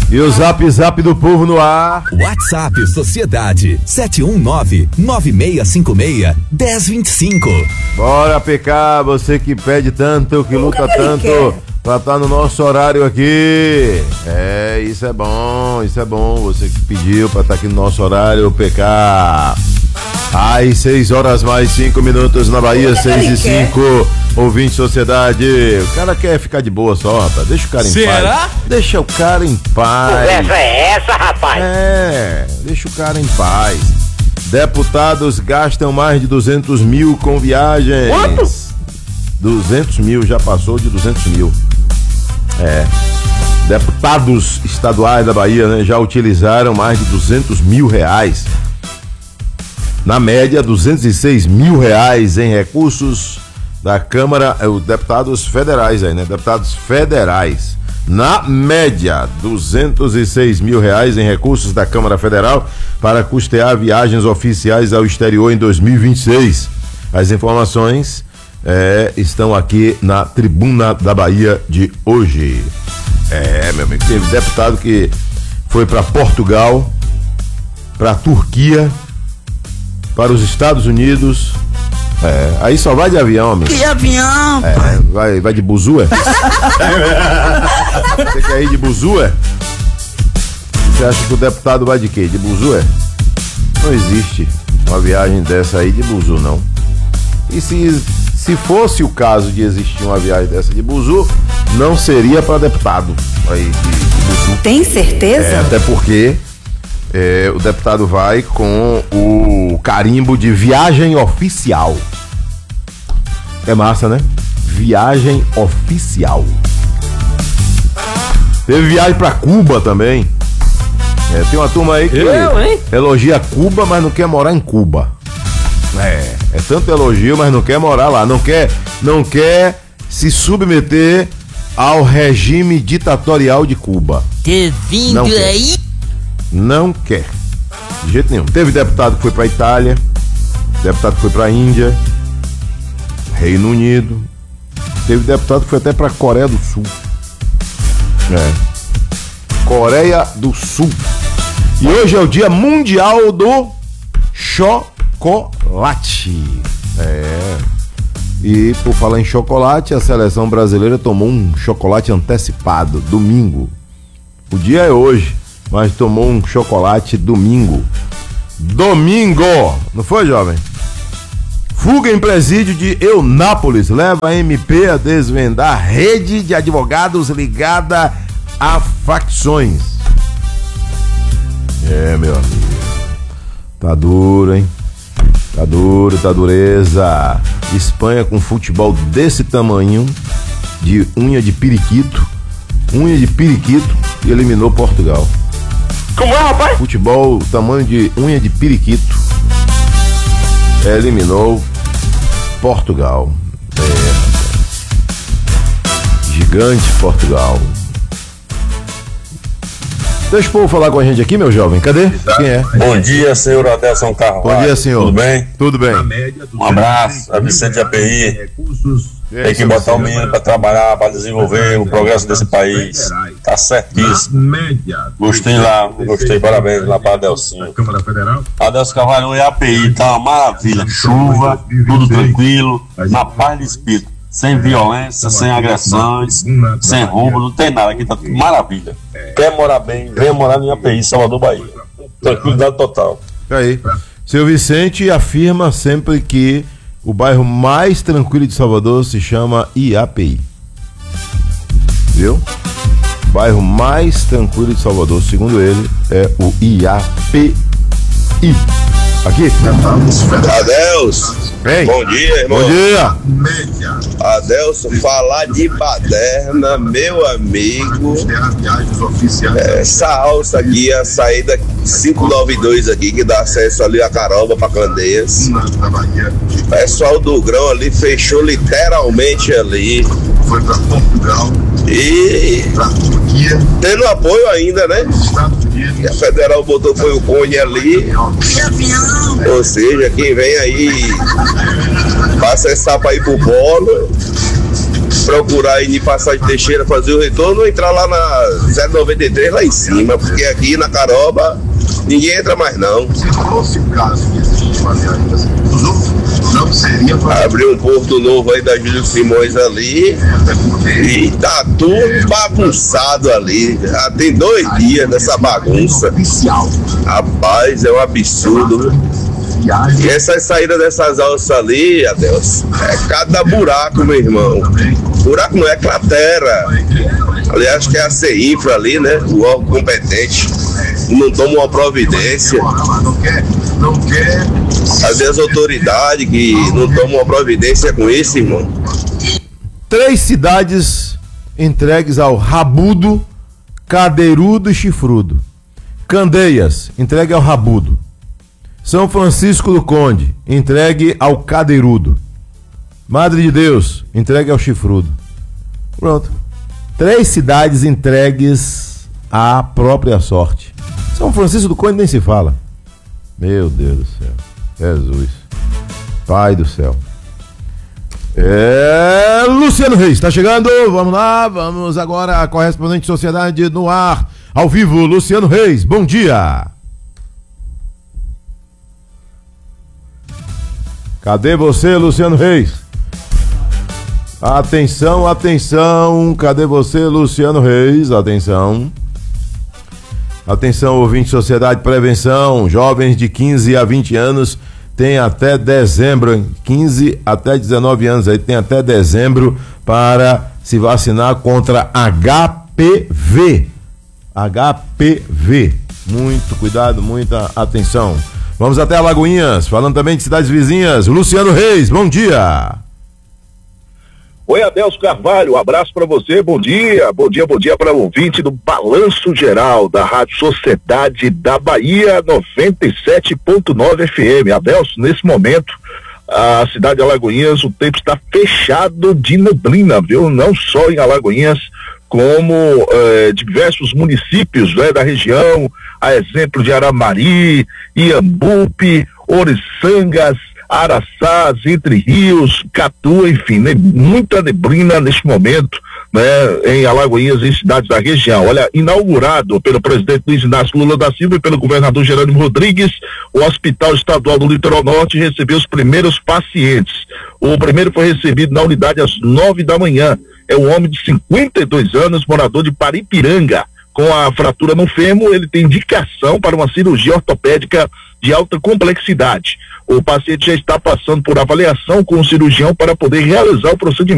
E o zap do povo no ar. WhatsApp Sociedade 71996561025. Bora, PK, você que pede tanto, que luta tanto pra estar no nosso horário aqui. Isso é bom, você que pediu pra estar aqui no nosso horário, PK. Às 6 horas mais 5 minutos na Bahia, 6:05. Ouvinte Sociedade, o cara quer ficar de boa só, rapaz. Deixa o cara em paz. Será? Deixa o cara em paz. Conversa é essa, rapaz? Deixa o cara em paz. Deputados gastam mais de 200 mil com viagens. Quanto? 200 mil, já passou de 200 mil. Deputados estaduais da Bahia, né, já utilizaram mais de 200 mil reais. Na média, 206 mil reais em recursos da Câmara, deputados federais aí, né? Deputados federais. Na média, 206 mil reais em recursos da Câmara Federal para custear viagens oficiais ao exterior em 2026. As informações estão aqui na Tribuna da Bahia de hoje. Meu amigo, teve deputado que foi para Portugal, para Turquia, para os Estados Unidos. Aí só vai de avião, amigo. Que avião? Vai de buzu, Você quer ir de buzu, Você acha que o deputado vai de quê? De buzu, Não existe uma viagem dessa aí de buzu, não. E se fosse o caso de existir uma viagem dessa de buzu, não seria para deputado aí de buzu. Tem certeza? Até porque o deputado vai com o carimbo de viagem oficial. É massa, né? Viagem oficial. Teve viagem pra Cuba também. Tem uma turma aí que elogia Cuba, mas não quer morar em Cuba. É tanto elogio, mas não quer morar lá. Não quer se submeter ao regime ditatorial de Cuba. Tá vindo aí? Não quer. De jeito nenhum. Teve deputado que foi pra Itália, deputado que foi pra Índia, Reino Unido. Teve deputado que foi até pra Coreia do Sul. Coreia do Sul. E hoje é o Dia Mundial do Chocolate. E por falar em chocolate, a seleção brasileira tomou um chocolate antecipado, domingo. O dia é hoje, mas tomou um chocolate domingo. Não foi, jovem? Fuga em presídio de Eunápolis leva a MP a desvendar rede de advogados ligada a facções. Meu amigo. Tá duro, hein? Tá duro, tá dureza. Espanha com futebol desse tamanho, de unha de periquito, e eliminou Portugal. Como é, rapaz? Futebol, tamanho de unha de periquito, eliminou Portugal. Gigante Portugal. Deixa o povo falar com a gente aqui, meu jovem. Cadê? Quem é? Bom dia, senhor Adelson Carvalho. Bom dia, senhor. Tudo bem? Tudo bem. Um abraço a Vicente de API. Tem que botar o menino para trabalhar, para desenvolver o progresso desse país. Tá certíssimo. Gostei, parabéns lá para Adelcinho. Adelson Carvalho e API, tá uma maravilha. Chuva, tudo tranquilo, na paz de espírito. Sem violência, sem agressões, sem roubo, não tem nada. Aqui tá tudo maravilha. Quer morar bem, venha morar em API, Salvador, Bahia. Tranquilidade total. Aí, seu Vicente afirma sempre que o bairro mais tranquilo de Salvador se chama IAPI. Viu? O bairro mais tranquilo de Salvador, segundo ele, é o IAPI. Aqui. Adelson. Vem. Bom dia, irmão. Bom dia. Adelson, falar de baderna, meu amigo. Essa alça aqui, a saída 592 aqui, que dá acesso ali a Caroba pra Candeias. O pessoal do Grão ali fechou literalmente ali. Foi pra Portugal. E tendo apoio ainda, né? E a Federal botou foi o Cone ali. Ou seja, quem vem aí pra acessar pra ir pro Polo procurar ir em Passagem Teixeira fazer o retorno ou entrar lá na 093 lá em cima, porque aqui na Caroba ninguém entra mais não. Se fosse o caso que existe uma viagem não seria abriu um porto novo aí da Júlio Simões ali e tá tudo bagunçado ali. Já tem 2 dias dessa bagunça. Rapaz, é um absurdo. E essa saída dessas alças ali, Adeus, é cada buraco, meu irmão. Buraco não é cratera. Ali acho que é a CINFRA ali, né? O órgão competente. Não toma uma providência. Cadê as autoridades que não tomam uma providência com isso, irmão? 3 cidades entregues ao rabudo, cadeirudo e chifrudo. Candeias, entregue ao rabudo. São Francisco do Conde, entregue ao cadeirudo. Madre de Deus, entregue ao chifrudo. Pronto. 3 cidades entregues à própria sorte. São Francisco do Conde nem se fala. Meu Deus do céu. Jesus. Pai do céu. Luciano Reis, tá chegando? Vamos lá, vamos agora a correspondente Sociedade no ar, ao vivo. Luciano Reis, bom dia. Cadê você, Luciano Reis? Atenção, atenção. Cadê você, Luciano Reis? Atenção. Atenção, ouvinte, Sociedade Prevenção. Jovens de 15 a 20 anos têm até dezembro. 15 até 19 anos aí tem até dezembro para se vacinar contra HPV. HPV. Muito cuidado, muita atenção. Vamos até Alagoinhas, falando também de cidades vizinhas. Luciano Reis, bom dia. Oi, Adelso Carvalho, um abraço para você, bom dia para o ouvinte do Balanço Geral da Rádio Sociedade da Bahia 97.9 FM. Adelso, nesse momento, a cidade de Alagoinhas, o tempo está fechado de neblina, viu? Não só em Alagoinhas, como diversos municípios, né, da região, a exemplo de Aramari, Iambupe, Oriçangas, Araçás, Entre Rios, Catu, enfim, muita neblina neste momento, né, em Alagoinhas e cidades da região. Olha, inaugurado pelo presidente Luiz Inácio Lula da Silva e pelo governador Jerônimo Rodrigues, o Hospital Estadual do Litoral Norte recebeu os primeiros pacientes. O primeiro foi recebido na unidade às 9 da manhã. É um homem de 52 anos, morador de Paripiranga. Com a fratura no fêmur, ele tem indicação para uma cirurgia ortopédica de alta complexidade. O paciente já está passando por avaliação com o cirurgião para poder realizar o procedimento.